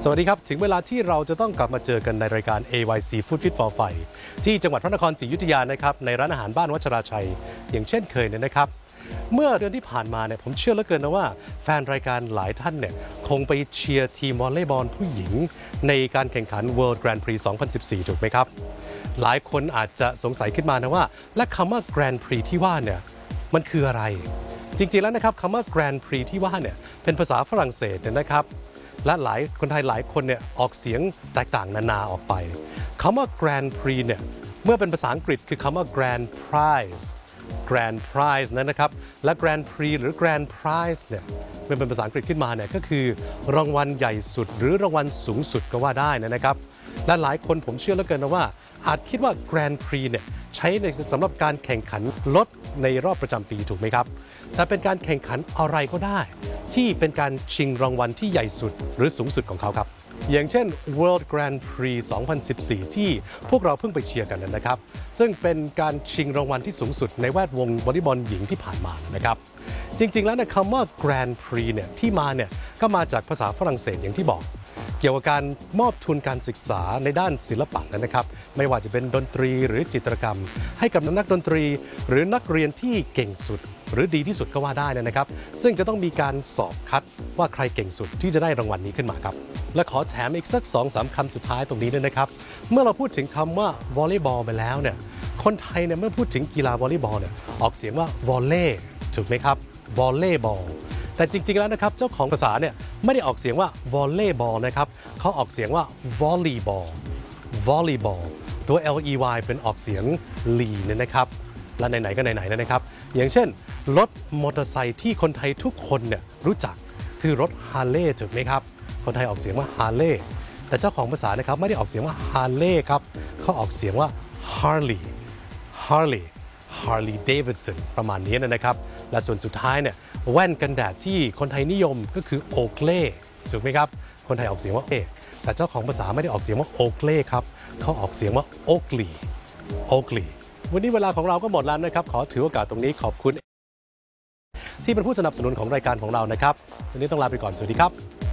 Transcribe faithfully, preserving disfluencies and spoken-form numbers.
สวัสดีครับถึงเวลาที่เราจะต้องกลับมาเจอกันในรายการ เอ วาย ซี Food Fit for Fight ที่จังหวัดพระนครศรีอยุธยานะครับในร้านอาหารบ้านวัชราชัยอย่างเช่นเคยเนี่ยนะครับเมื่อเดือนที่ผ่านมาเนี่ยผมเชื่อเหลือเกินนะว่าแฟนรายการหลายท่านเนี่ยคงไปเชียร์ทีมวอลเลย์บอลผู้หญิงในการแข่งขัน World Grand Prix สองพันสิบสี่ ถูกไหมครับหลายคนอาจจะสงสัยขึ้นมานะว่าและคำว่า Grand Prix ที่ว่าเนี่ยมันคืออะไรจริงๆแล้วนะครับคำว่า Grand Prix ที่ว่าเนี่ยเป็นภาษาฝรั่งเศสเนี่ยนะครับและหลายคนไทยหลายคนเนี่ยออกเสียงแตกต่างนานาออกไปคำว่า Grand Prix เนี่ยเมื่อเป็นภาษาอังกฤษคือคำว่า Grand Prize Grand Prize นั่นนะครับและ Grand Prix หรือ Grand Prize เนี่ยเมื่อเป็นภาษาอังกฤษขึ้นมาเนี่ยก็คือรางวัลใหญ่สุดหรือรางวัลสูงสุดก็ว่าได้นะครับและหลายคนผมเชื่อเหลือเกินนะว่าอาจคิดว่า Grand Prix เนี่ยใช้ในสำหรับการแข่งขันรถในรอบประจำปีถูกไหมครับแต่เป็นการแข่งขันอะไรก็ได้ที่เป็นการชิงรางวัลที่ใหญ่สุดหรือสูงสุดของเขาครับอย่างเช่น World Grand Prix สองพันสิบสี่ ที่พวกเราเพิ่งไปเชียร์กันนะครับซึ่งเป็นการชิงรางวัลที่สูงสุดในแวดวงวอลเลย์บอลหญิงที่ผ่านมานะครับจริงๆแล้วนะคำว่า Grand Prix เนี่ยที่มาเนี่ยก็มาจากภาษาฝรั่งเศสอย่างที่บอกเกี่ยวกับการมอบทุนการศึกษาในด้านศิลปะนะครับไม่ว่าจะเป็นดนตรีหรือจิตรกรรมให้กับนักดนตรีหรือนักเรียนที่เก่งสุดหรือดีที่สุดก็ว่าได้นะครับซึ่งจะต้องมีการสอบคัดว่าใครเก่งสุดที่จะได้รางวัลนี้ขึ้นมาครับและขอแถมอีกสัก สองสาม คำสุดท้ายตรงนี้ด้วยนะครับเมื่อเราพูดถึงคำว่าวอลเลย์บอลไปแล้วเนี่ยคนไทยเนี่ยเมื่อพูดถึงกีฬาวอลเลย์บอลเนี่ยออกเสียงว่าวอลเล่ถูกไหมครับวอลเลย์บอลแต่จริงๆแล้วนะครับเจ้าของภาษาเนี่ยไม่ได้ออกเสียงว่าวอลเลย์บอลนะครับเขาออกเสียงว่าวอลเลย์บอลวอลเลย์บอลตัว L E Y เป็นออกเสียงลีเนี่ยนะครับและไหนๆก็ไหนๆนะครับอย่างเช่นรถมอเตอร์ไซค์ที่คนไทยทุกคนเนี่ยรู้จักคือรถฮาร์เลย์ถูกไหมครับคนไทยออกเสียงว่าฮาร์เลย์แต่เจ้าของภาษานะครับไม่ได้ออกเสียงว่าฮาร์เลย์ครับเขาออกเสียงว่าฮาร์ลีย์ฮาร์ลีย์ฮาร์ลีย์เดวิดสันประมาณนี้นะครับและส่วนสุดท้ายเนี่ยแว่นกันแดดที่คนไทยนิยมก็คือโอเกล่ถูกไหมครับคนไทยออกเสียงว่าเอแต่เจ้าของภาษาไม่ได้ออกเสียงว่าโอเกล่ครับเขาออกเสียงว่าโอกลีโอกลีวันนี้เวลาของเราก็หมดแล้วนะครับขอถือโอกาสตรงนี้ขอบคุณที่เป็นผู้สนับสนุนของรายการของเรานะครับวันนี้ต้องลาไปก่อนสวัสดีครับ